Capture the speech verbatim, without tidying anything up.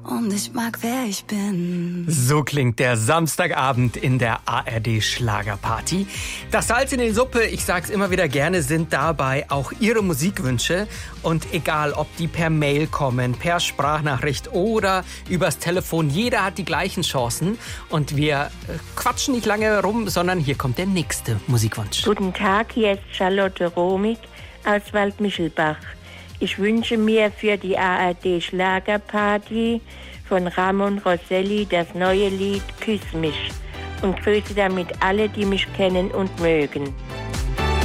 Und ich mag, wer ich bin. So klingt der Samstagabend in der A R D Schlagerparty. Das Salz in die Suppe, ich sag's immer wieder gerne, sind dabei auch Ihre Musikwünsche. Und egal, ob die per Mail kommen, per Sprachnachricht oder übers Telefon, jeder hat die gleichen Chancen. Und wir quatschen nicht lange rum, sondern hier kommt der nächste Musikwunsch. Guten Tag, hier ist Charlotte Romig aus Waldmichelbach. Ich wünsche mir für die A R D Schlagerparty von Ramon Rosselli das neue Lied Küss mich und grüße damit alle, die mich kennen und mögen.